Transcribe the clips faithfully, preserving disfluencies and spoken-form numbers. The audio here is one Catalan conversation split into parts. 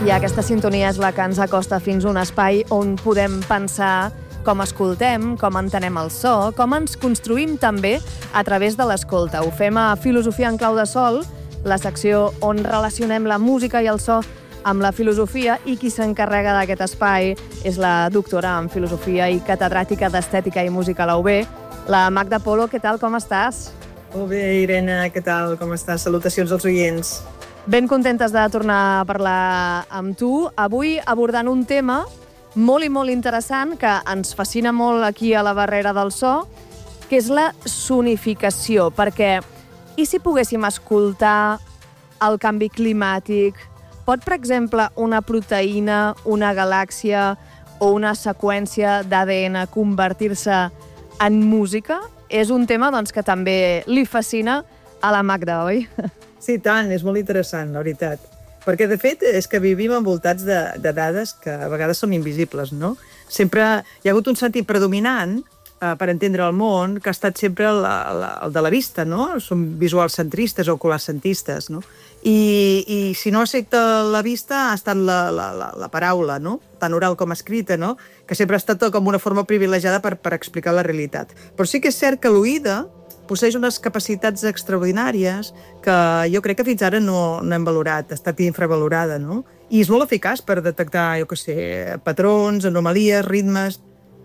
I aquesta sintonia és la que ens acosta fins a un espai on podem pensar com escoltem, com entenem el so, com ens construïm també a través de l'escolta. Ho fem a Filosofia en clau de sol, la secció on relacionem la música i el so amb la filosofia, i qui s'encarrega d'aquest espai és la doctora en filosofia i catedràtica d'estètica i música a la U B, la Magda Polo. Què tal, com estàs? Molt bé, Irene, què tal, com estàs? Salutacions als oients. Ben contentes de tornar a parlar amb tu, avui abordant un tema molt i molt interessant que ens fascina molt aquí a la barrera del so, que és la sonificació, perquè i si poguéssim escoltar el canvi climàtic, pot, per exemple, una proteïna, una galàxia o una seqüència d'A D N convertir-se en música? És un tema doncs, que també li fascina a la Magda, oi? Sí, tant, és molt interessant, la veritat. Perquè, de fet, és que vivim envoltats de, de dades que a vegades són invisibles, no? Sempre hi ha hagut un sentit predominant eh, per entendre el món que ha estat sempre el, el, el de la vista, no? Som visualcentristes o ocularcentistes, no? I, i si no accepta la vista ha estat la, la, la, la paraula, no? Tant oral com escrita, no? Que sempre ha estat com una forma privilegiada per, per explicar la realitat. Però sí que és cert que l'oïda posseix unes capacitats extraordinàries que jo crec que fins ara no, no hem valorat, ha estat infravalorada, no? I és molt eficaç per detectar, jo què sé, patrons, anomalies, ritmes,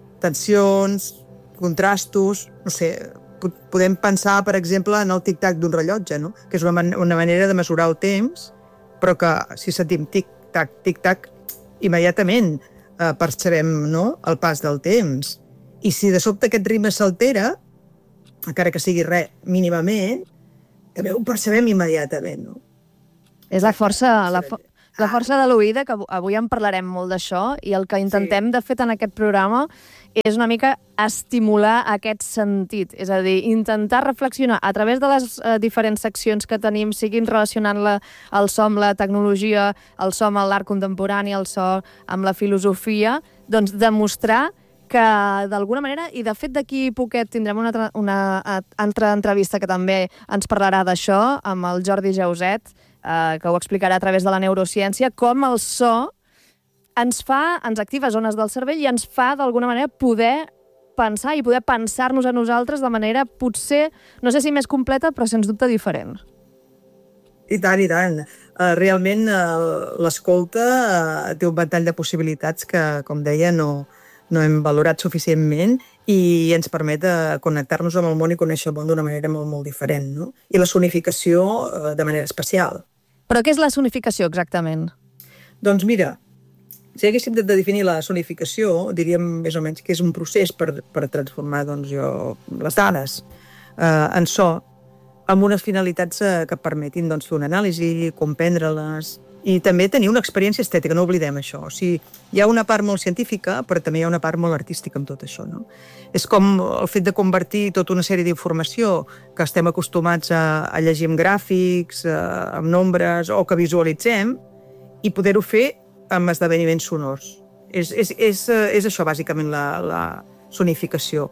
tensions, contrastos, no sé, podem pensar, per exemple, en el tic-tac d'un rellotge, no? Que és una, man una manera de mesurar el temps, però que si sentim tic-tac, tic-tac, immediatament eh, percebem, no?, el pas del temps. I si de sobte aquest ritme s'altera, encara que sigui res, mínimament, també ho percebem immediatament, no? És la força, la, fo la força de l'oïda, que avui en parlarem molt d'això, i el que intentem, sí, de fet, en aquest programa és una mica estimular aquest sentit, és a dir, intentar reflexionar a través de les eh, diferents seccions que tenim, siguin relacionant-la el so amb la tecnologia, el so amb l'art contemporani, el so amb la filosofia, doncs demostrar que d'alguna manera, i de fet d'aquí poquet tindrem una altra, una altra entrevista que també ens parlarà d'això, amb el Jordi Jauset, eh, que ho explicarà a través de la neurociència, com el so ens fa, ens activa zones del cervell i ens fa d'alguna manera poder pensar i poder pensar-nos a nosaltres de manera potser, no sé si més completa, però sens dubte diferent. I tant, i tant. Uh, realment uh, l'escolta uh, té un ventall de possibilitats que, com deia, no no hem valorat suficientment i ens permet connectar-nos amb el món i conèixer el món d'una manera molt, molt diferent, no? I la sonificació eh, de manera especial. Però què és la sonificació, exactament? Doncs mira, si haguéssim de definir la sonificació, diríem més o menys que és un procés per, per transformar doncs, jo, les dades eh, en so amb unes finalitats eh, que permetin doncs, fer una anàlisi, comprendre-les, i també tenir una experiència estètica, no oblidem això. O sigui, hi ha una part molt científica, però també hi ha una part molt artística amb tot això, no? És com el fet de convertir tota una sèrie d'informació que estem acostumats a, a llegir amb gràfics, a, amb nombres, o que visualitzem, i poder-ho fer amb esdeveniments sonors. És, és, és, és això, bàsicament, la, la sonificació.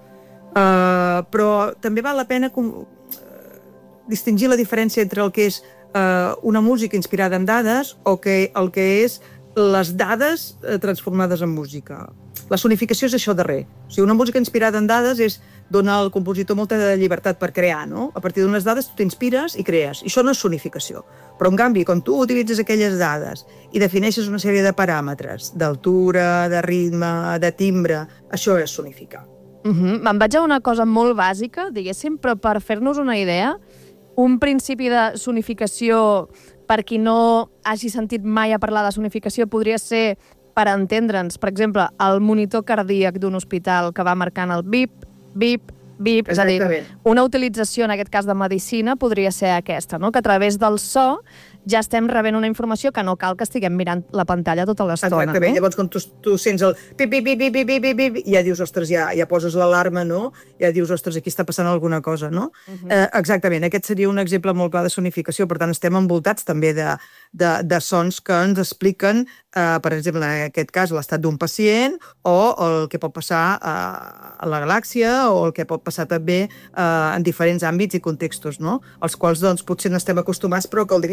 Uh, però també val la pena com, uh, distingir la diferència entre el que és una música inspirada en dades o que el que és les dades transformades en música. La sonificació és això darrer. O sigui, una música inspirada en dades és donar al compositor molta llibertat per crear, no? A partir d'unes dades tu t'inspires i crees. I això no és sonificació. Però, en canvi, quan tu utilitzes aquelles dades i defineixes una sèrie de paràmetres d'altura, de ritme, de timbre, això és sonificar. Uh-huh. Me'n vaig a una cosa molt bàsica, diguéssim, però per fer-nos una idea, un principi de sonificació, per qui no hagi sentit mai a parlar de sonificació, podria ser, per entendre'ns, per exemple, el monitor cardíac d'un hospital que va marcant el bip, bip, bip. És a dir, una utilització, en aquest cas de medicina, podria ser aquesta, no? Que a través del so ja estem rebent una informació que no cal que estiguem mirant la pantalla tota l'estona. Exactament. No? Llavors, quan tu, tu sents el pip, pip, pip, pip, pip, pip, pip, ja dius, ostres, ja, ja poses l'alarma, no? Ja dius, ostres, aquí està passant alguna cosa, no? Uh -huh. eh, exactament, aquest seria un exemple molt clar de sonificació. Per tant, estem envoltats també de, de, de sons que ens expliquen, eh, per exemple, en aquest cas, l'estat d'un pacient o el que pot passar a, a la galàxia o el que pot passar també eh, en diferents àmbits i contextos, no? Els quals, doncs, potser no estem acostumats, però caldria, doncs,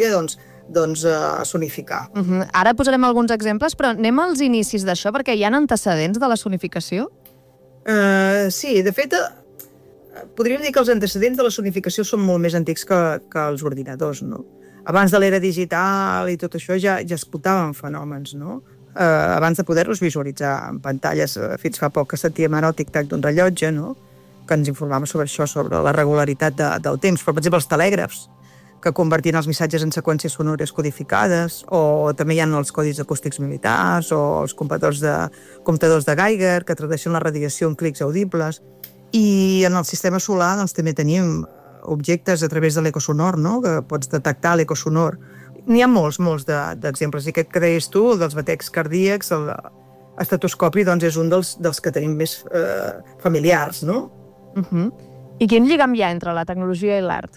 doncs, a sonificar. Uh -huh. Ara posarem alguns exemples, però anem als inicis d'això, perquè hi ha antecedents de la sonificació? Uh, sí, de fet, uh, podríem dir que els antecedents de la sonificació són molt més antics que, que els ordinadors, no? Abans de l'era digital i tot això ja, ja es portaven fenòmens, no? Uh, abans de poder-los visualitzar en pantalles, uh, fins fa poc que sentíem ara el tic-tac d'un rellotge, no? Que ens informava sobre això, sobre la regularitat de, del temps. Però, per exemple, els telègrafs, que convertien els missatges en seqüències sonores codificades, o també hi ha els codis acústics militars, o els comptadors de, comptadors de Geiger, que tradueixen la radiació en clics audibles. I en el sistema solar doncs, també tenim objectes a través de l'ecosonor, no? Que pots detectar l'ecosonor. N'hi ha molts, molts d'exemples. De, I aquest que deies tu, el dels batecs cardíacs, l'estetoscopi, doncs és un dels, dels que tenim més eh, familiars, no? Uh -huh. I quin lligam hi ha entre la tecnologia i l'art?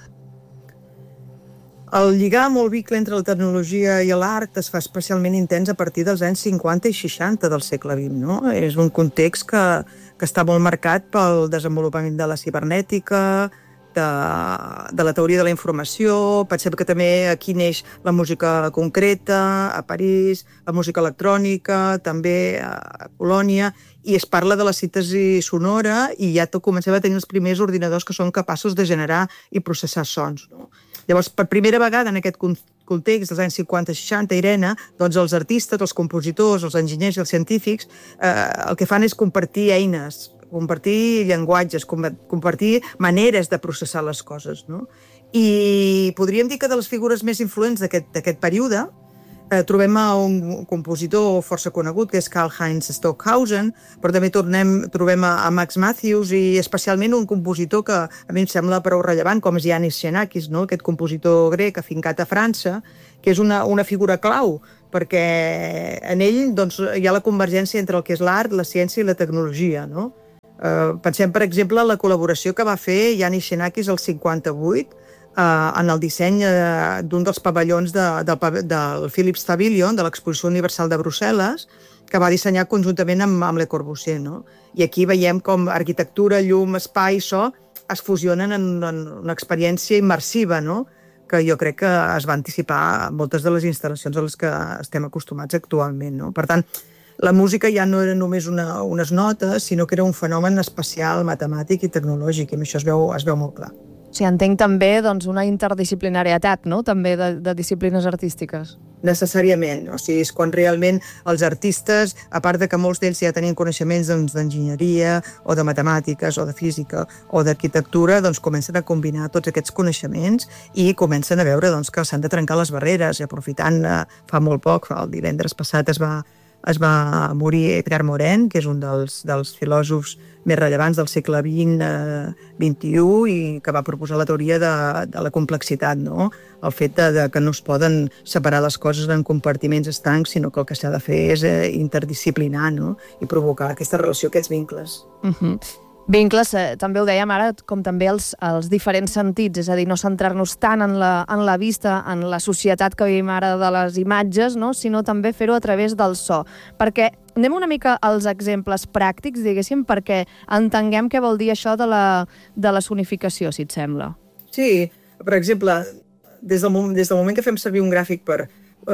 El lligam o el vincle entre la tecnologia i l'art es fa especialment intens a partir dels anys cinquanta i seixanta del segle vint, no? És un context que, que està molt marcat pel desenvolupament de la cibernètica, de, de la teoria de la informació. Pensem que també aquí neix la música concreta, a París, la música electrònica, també a Polònia, i es parla de la síntesi sonora i ja comencem a tenir els primers ordinadors que són capaços de generar i processar sons, no? Llavors, per primera vegada en aquest context dels anys cinquanta i seixanta, Irene, doncs els artistes, els compositors, els enginyers i els científics eh, el que fan és compartir eines, compartir llenguatges, compartir maneres de processar les coses, no? I podríem dir que de les figures més influents d'aquest període eh, trobem a un compositor força conegut, que és Karlheinz Stockhausen, però també tornem, trobem a, a Max Matthews i especialment un compositor que a mi em sembla prou rellevant, com és Yannis Xenakis, no? Aquest compositor grec afincat a França, que és una, una figura clau, perquè en ell doncs, hi ha la convergència entre el que és l'art, la ciència i la tecnologia, no? Uh, pensem, per exemple, en la col·laboració que va fer Yannis Xenakis el cinquanta-vuit uh, en el disseny uh, d'un dels pavellons de, de, del Philips Pavilion, de l'Exposició Universal de Brussel·les, que va dissenyar conjuntament amb, amb Le Corbusier, no? I aquí veiem com arquitectura, llum, espai, so, es fusionen en, en una experiència immersiva, no? Que jo crec que es va anticipar a moltes de les instal·lacions a les que estem acostumats actualment, no? Per tant, la música ja no era només una, unes notes, sinó que era un fenomen espacial, matemàtic i tecnològic, i amb això es veu, es veu molt clar. O sigui, entenc també doncs, una interdisciplinarietat, no?, també de, de disciplines artístiques. Necessàriament. O sigui, és quan realment els artistes, a part de que molts d'ells ja tenien coneixements d'enginyeria, doncs, o de matemàtiques, o de física, o d'arquitectura, doncs comencen a combinar tots aquests coneixements i comencen a veure doncs, que s'han de trencar les barreres. I aprofitant, eh, fa molt poc, el divendres passat es va es va morir Pierre Morin, que és un dels, dels filòsofs més rellevants del segle vint, eh, vint-i-u, i que va proposar la teoria de, de la complexitat, no? El fet de, de que no es poden separar les coses en compartiments estancs, sinó que el que s'ha de fer és eh, interdisciplinar, no? I provocar aquesta relació, aquests vincles. Uh-huh. Vincles, eh, també ho dèiem ara, com també els, els diferents sentits, és a dir, no centrar-nos tant en la, en la vista, en la societat que vivim ara de les imatges, no? Sinó també fer-ho a través del so. Perquè anem una mica als exemples pràctics, diguéssim, perquè entenguem què vol dir això de la, de la sonificació, si et sembla. Sí, per exemple, des del, moment, des del moment que fem servir un gràfic per...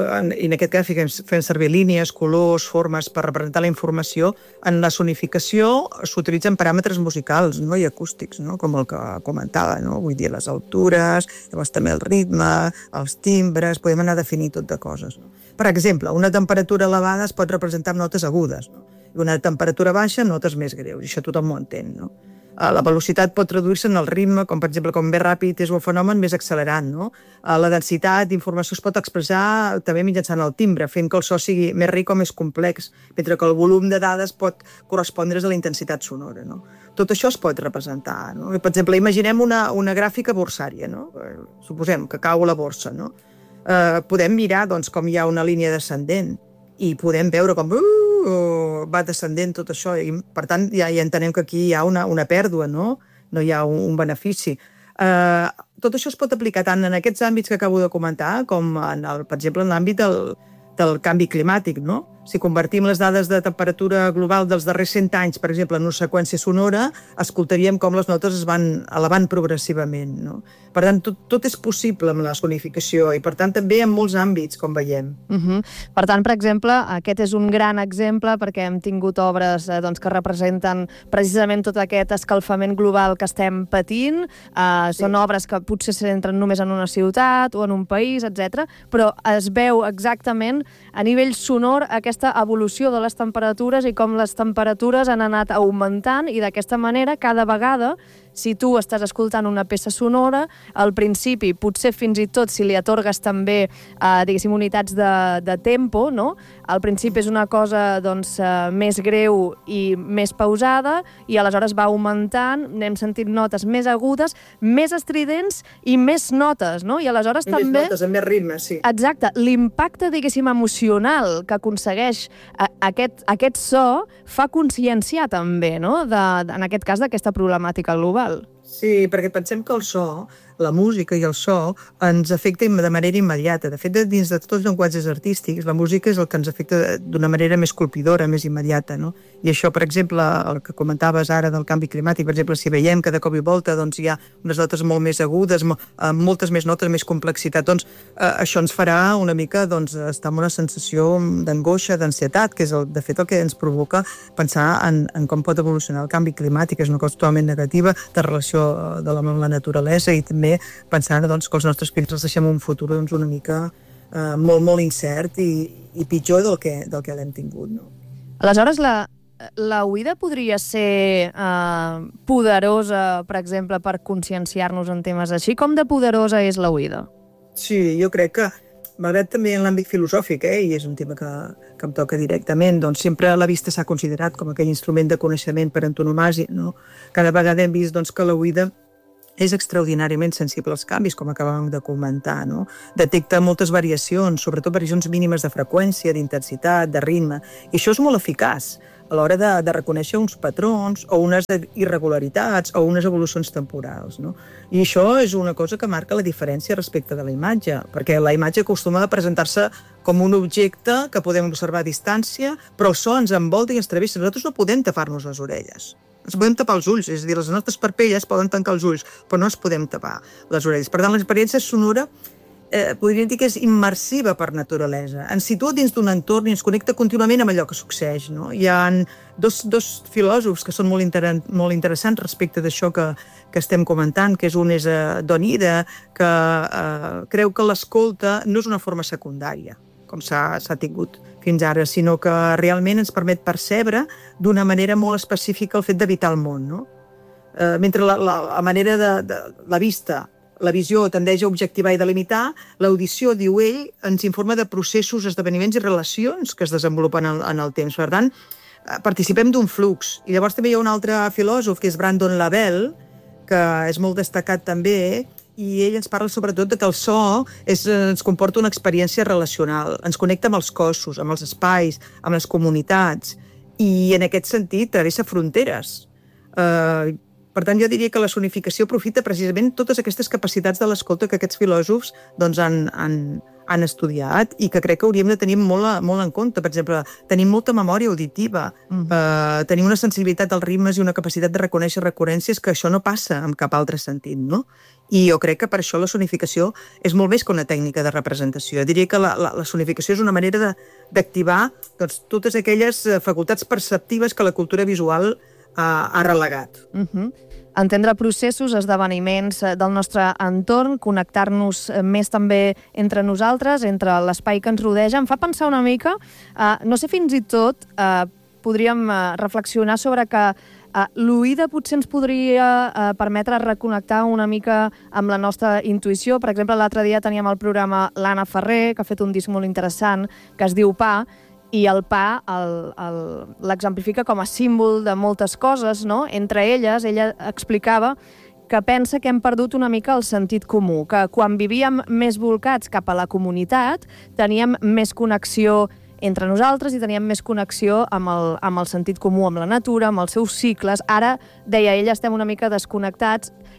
i en aquest cas fem, fem servir línies, colors, formes per representar la informació, en la sonificació s'utilitzen paràmetres musicals, no? I acústics, no? Com el que comentava, no? Vull dir, les altures, llavors també el ritme, els timbres, podem anar a definir tot de coses, no? Per exemple, una temperatura elevada es pot representar amb notes agudes, no? I una temperatura baixa, notes més greus, i això tothom ho entén, no? La velocitat pot traduir-se en el ritme, com per exemple, com més ràpid és un fenomen, més accelerat, no? La densitat d'informació es pot expressar també mitjançant el timbre, fent que el so sigui més ric o més complex, mentre que el volum de dades pot correspondre's a la intensitat sonora, no? Tot això es pot representar, no? Per exemple, imaginem una, una gràfica borsària, no? Suposem que cau la borsa, no? Eh, podem mirar, doncs, com hi ha una línia descendent i podem veure com uh, va descendent tot això, i per tant ja, ja entenem que aquí hi ha una, una pèrdua, no? No hi ha un, un benefici. Uh, tot això es pot aplicar tant en aquests àmbits que acabo de comentar com, en el, per exemple, en l'àmbit del, del canvi climàtic, no? si convertim les dades de temperatura global dels darrers cent anys, per exemple, en una seqüència sonora, escoltaríem com les notes es van elevant progressivament, no? Per tant, tot, tot és possible amb la sonificació i, per tant, també en molts àmbits, com veiem. Uh-huh. Per tant, per exemple, aquest és un gran exemple perquè hem tingut obres eh, doncs, que representen precisament tot aquest escalfament global que estem patint. Uh, sí. Són obres que potser se centren només en una ciutat o en un país, etcètera, però es veu exactament a nivell sonor aquesta evolució de les temperatures i com les temperatures han anat augmentant i d'aquesta manera cada vegada, si tu estàs escoltant una peça sonora, al principi, potser fins i tot si li atorgues també, eh, diguéssim, unitats de, de tempo, no? Al principi és una cosa doncs, eh, més greu i més pausada i aleshores va augmentant, anem sentint notes més agudes, més estridents i més notes, no? I aleshores I també... més notes, amb més ritme, sí. Exacte. L'impacte, diguéssim, emocional que aconsegueix a, aquest, aquest so fa conscienciar també, no? De, en aquest cas, d'aquesta problemàtica global. Sí, perquè pensem que el so, la música i el so ens afecta de manera immediata. De fet, dins de tots els llenguatges artístics, la música és el que ens afecta d'una manera més colpidora, més immediata, no? I això, per exemple, el que comentaves ara del canvi climàtic, per exemple, si veiem que de cop i volta doncs, hi ha unes notes molt més agudes, amb moltes més notes, més complexitat, doncs eh, això ens farà una mica doncs, estar amb una sensació d'angoixa, d'ansietat, que és el, de fet el que ens provoca pensar en, en com pot evolucionar el canvi climàtic. És una cosa totalment negativa de relació de la, amb la naturalesa i també pensant doncs, que els nostres fills els deixem un futur doncs, una mica eh, molt, molt incert i, i pitjor del que, del que l'hem tingut. No? Aleshores, la, la oïda podria ser eh, poderosa, per exemple, per conscienciar-nos en temes així? Com de poderosa és la oïda? Sí, jo crec que, malgrat també en l'àmbit filosòfic, eh, i és un tema que, que em toca directament, doncs sempre la vista s'ha considerat com aquell instrument de coneixement per antonomàsia, no? Cada vegada hem vist doncs, que la oïda és extraordinàriament sensible als canvis, com acabàvem de comentar, no? Detecta moltes variacions, sobretot variacions mínimes de freqüència, d'intensitat, de ritme, i això és molt eficaç a l'hora de, de reconèixer uns patrons o unes irregularitats o unes evolucions temporals, no? I això és una cosa que marca la diferència respecte de la imatge, perquè la imatge acostuma a presentar-se com un objecte que podem observar a distància, però el so ens envolta i ens travessa. Nosaltres no podem tapar-nos les orelles. Ens podem tapar els ulls, és a dir, les nostres parpelles poden tancar els ulls, però no ens podem tapar les orelles. Per tant, l'experiència sonora eh, podríem dir que és immersiva per naturalesa. Ens situa dins d'un entorn i ens connecta contínuament amb allò que succeeix, no? Hi ha dos, dos filòsofs que són molt, inter molt interessants respecte d'això que, que estem comentant, que és un és eh, Don Ida, que eh, creu que l'escolta no és una forma secundària, com s'ha tingut fins ara, sinó que realment ens permet percebre d'una manera molt específica el fet d'habitar el món, no? Eh, mentre la, la, la manera de, de la vista, la visió tendeix a objectivar i delimitar, l'audició, diu ell, ens informa de processos, esdeveniments i relacions que es desenvolupen en, en el temps. Per tant, participem d'un flux. I llavors també hi ha un altre filòsof, que és Brandon Lavelle, que és molt destacat també, i ell ens parla sobretot de que el so és, ens comporta una experiència relacional, ens connecta amb els cossos, amb els espais, amb les comunitats, i en aquest sentit travessa fronteres. Eh, per tant, jo diria que la sonificació aprofita precisament totes aquestes capacitats de l'escolta que aquests filòsofs doncs, han, han, han estudiat i que crec que hauríem de tenir molt, molt en compte. Per exemple, tenim molta memòria auditiva, mm. eh, tenim una sensibilitat als ritmes i una capacitat de reconèixer recurrències que això no passa en cap altre sentit, no? I jo crec que per això la sonificació és molt més que una tècnica de representació. Jo diria que la, la, la sonificació és una manera d'activar doncs, totes aquelles facultats perceptives que la cultura visual uh, ha relegat. Uh-huh. Entendre processos, esdeveniments del nostre entorn, connectar-nos més també entre nosaltres, entre l'espai que ens rodeja, em fa pensar una mica, uh, no sé, fins i tot uh, podríem uh, reflexionar sobre que Uh, l'oïda potser ens podria uh, permetre reconnectar una mica amb la nostra intuïció. Per exemple, l'altre dia teníem al programa l'Anna Ferrer, que ha fet un disc molt interessant, que es diu Pa, i el pa l'exemplifica com a símbol de moltes coses, no? Entre elles, ella explicava que pensa que hem perdut una mica el sentit comú, que quan vivíem més volcats cap a la comunitat teníem més connexió entre nosaltres i teníem més connexió amb el, amb el sentit comú, amb la natura, amb els seus cicles. Ara, deia ella, estem una mica desconnectats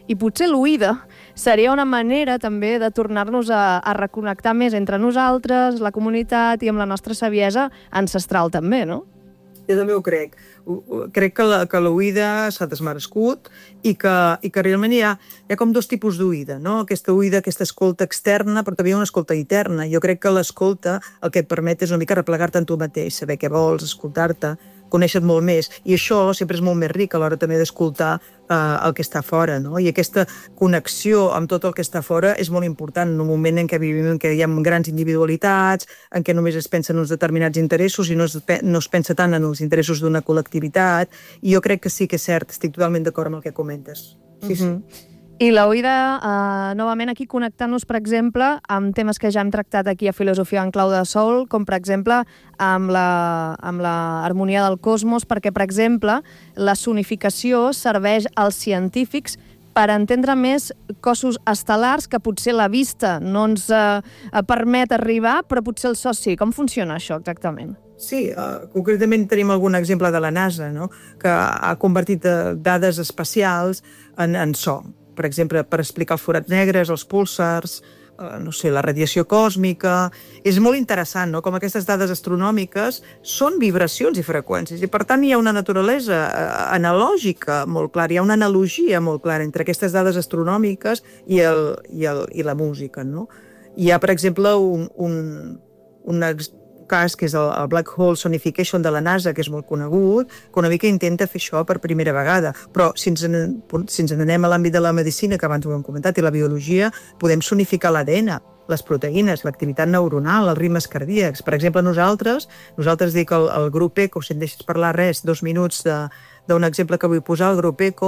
I potser l'oïda seria una manera també de tornar-nos a, a reconnectar més entre nosaltres, la comunitat i amb la nostra saviesa ancestral també, no? Jo també ho crec. Crec que la, que l'oïda s'ha desmerescut i que, i que realment hi ha, hi ha com dos tipus d'oïda, no? Aquesta oïda, aquesta escolta externa, però també hi ha una escolta interna. Jo crec que l'escolta el que et permet és una mica replegar-te en tu mateix, saber què vols, escoltar-te, conèixer-te molt més. I això sempre és molt més ric a l'hora també d'escoltar eh, el que està fora, no? I aquesta connexió amb tot el que està fora és molt important en un moment en què vivim, en què hi ha grans individualitats, en què només es pensa en uns determinats interessos i no es, no es pensa tant en els interessos d'una col·lectivitat. I jo crec que sí que és cert, estic totalment d'acord amb el que comentes. Sí, uh-huh. sí. I l'oïda, eh, novament aquí connectant-nos, per exemple, amb temes que ja hem tractat aquí a Filosofia en clau de sol, com per exemple amb la, amb la harmonia del cosmos, perquè, per exemple, la sonificació serveix als científics per entendre més cossos estel·lars que potser la vista no ens eh, permet arribar, però potser el so sí. Com funciona això exactament? Sí, uh, concretament tenim algun exemple de la NASA, no? Que ha convertit uh, dades espacials en, en so. Per exemple, per explicar els forats negres, els púlsars, eh, no sé, la radiació còsmica. És molt interessant, no?, com aquestes dades astronòmiques són vibracions i freqüències, i per tant hi ha una naturalesa eh, analògica molt clara, hi ha una analogia molt clara entre aquestes dades astronòmiques i, el, i, el, i la música, no? Hi ha, per exemple, un, un, un cas que és el, el Black Hole Sonification de la NASA, que és molt conegut, que una mica intenta fer això per primera vegada. Però si ens, en, si ens anem a l'àmbit de la medicina, que abans ho hem comentat, i la biologia, podem sonificar l'A D N, les proteïnes, l'activitat neuronal, els ritmes cardíacs. Per exemple, nosaltres, nosaltres dic el, el grup ECO, si em deixes parlar res, dos minuts d'un exemple que vull posar, el grup ECO,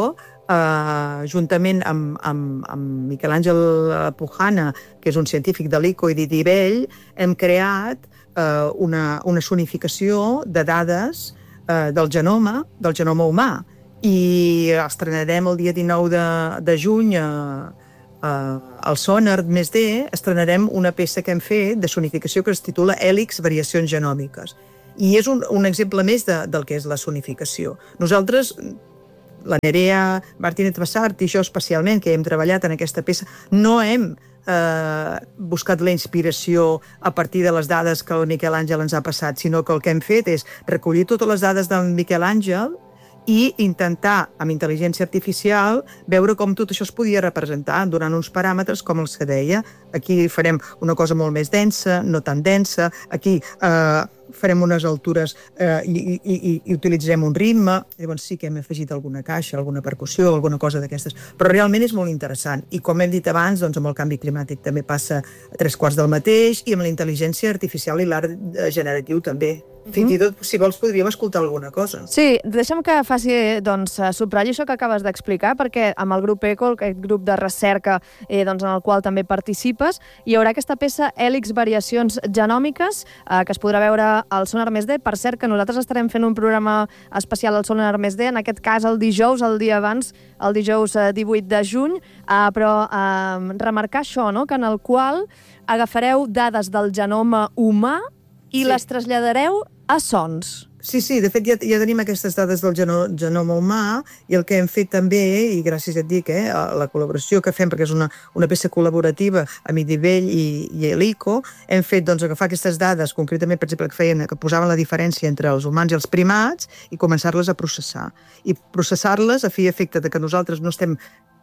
eh, juntament amb, amb, amb Miquel Àngel Pujana, que és un científic de l'I C O i d'Idivell, hem creat eh, una, una sonificació de dades eh, del genoma, del genoma humà. I estrenarem el dia dinou de, de juny a Uh, al Sonar més D, estrenarem una peça que hem fet de sonificació que es titula Hèlix Variacions Genòmiques. I és un, un exemple més de, del que és la sonificació. Nosaltres, la Nerea Martínez Bassart i jo especialment, que hem treballat en aquesta peça, no hem eh, buscat la inspiració a partir de les dades que el Miquel Àngel ens ha passat, sinó que el que hem fet és recollir totes les dades del Miquel Àngel i intentar, amb intel·ligència artificial, veure com tot això es podia representar donant uns paràmetres com els que deia. Aquí farem una cosa molt més densa, no tan densa. Aquí eh, farem unes altures eh, i, i, i, i utilitzarem un ritme. Llavors sí que hem afegit alguna caixa, alguna percussió, alguna cosa d'aquestes. Però realment és molt interessant. I com hem dit abans, doncs amb el canvi climàtic també passa a tres quarts del mateix, i amb la intel·ligència artificial i l'art generatiu també. Fins i tot, si vols, podríem escoltar alguna cosa. Sí, deixa'm que faci, doncs, subratlli això que acabes d'explicar, perquè amb el grup ECO, aquest grup de recerca eh, doncs, en el qual també participes, hi haurà aquesta peça Hèlix Variacions Genòmiques, eh, que es podrà veure al Sonar Més D. Per cert, que nosaltres estarem fent un programa especial al Sonar Més D, en aquest cas el dijous, el dia abans, el dijous eh, divuit de juny, eh, però eh, remarcar això, no?, que en el qual agafareu dades del genoma humà i sí. les traslladareu a sons. Sí, sí, de fet ja, ja tenim aquestes dades del geno, genoma humà, i el que hem fet també, i gràcies et dic, eh, a la col·laboració que fem, perquè és una, una peça col·laborativa amb Idivell i, i l'I C O, hem fet doncs, agafar aquestes dades, concretament, per exemple, que feien, que posaven la diferència entre els humans i els primats, i començar-les a processar. I processar-les a fi i efecte de que nosaltres no estem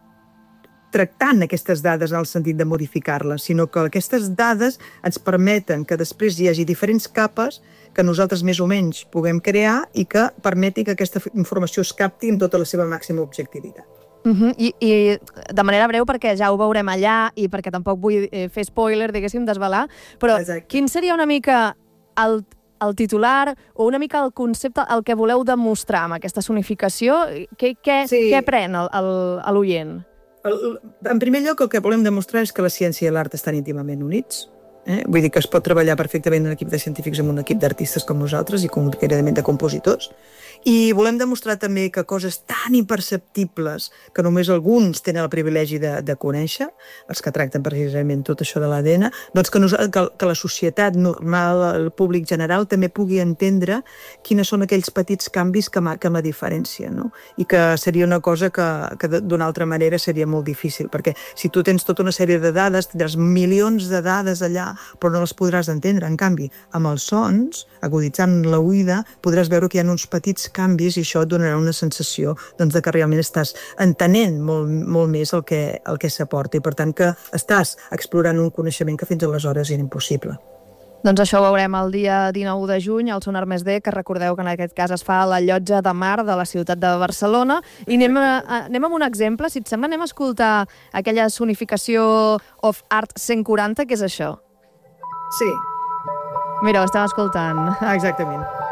tractant aquestes dades en el sentit de modificar-les, sinó que aquestes dades ens permeten que després hi hagi diferents capes que nosaltres més o menys puguem crear i que permeti que aquesta informació es capti amb tota la seva màxima objectivitat. Uh-huh. I, I de manera breu, perquè ja ho veurem allà i perquè tampoc vull eh, fer spoiler, diguéssim, desvelar, però Exacte. Quin seria una mica el, el titular o una mica el concepte, el que voleu demostrar amb aquesta sonificació? Què, què, sí. què pren l'oient? En primer lloc, el que volem demostrar és que la ciència i l'art estan íntimament units. Eh? Vull dir que es pot treballar perfectament en un equip de científics amb un equip d'artistes com nosaltres i concretament de compositors. I volem demostrar també que coses tan imperceptibles que només alguns tenen el privilegi de, de conèixer, els que tracten precisament tot això de l'A D N, doncs que, nos, que, que la societat normal, el públic general, també pugui entendre quines són aquells petits canvis que marquen la diferència, no? I que seria una cosa que, que d'una altra manera seria molt difícil, perquè si tu tens tota una sèrie de dades, tindràs milions de dades allà, però no les podràs entendre. En canvi, amb els sons, aguditzant l'oïda, podràs veure que hi ha uns petits canvis i això et donarà una sensació doncs, de que realment estàs entenent molt, molt més el que, el que s'aporta i per tant que estàs explorant un coneixement que fins aleshores era impossible. Doncs això ho veurem el dia dinou de juny al Sonar Més D, que recordeu que en aquest cas es fa a la Llotja de Mar de la ciutat de Barcelona. I anem, a, anem amb un exemple, si et sembla, anem a escoltar aquella sonificació of art cent quaranta, que és això. Sí. Mira, ho estem escoltant. Ah, exactament.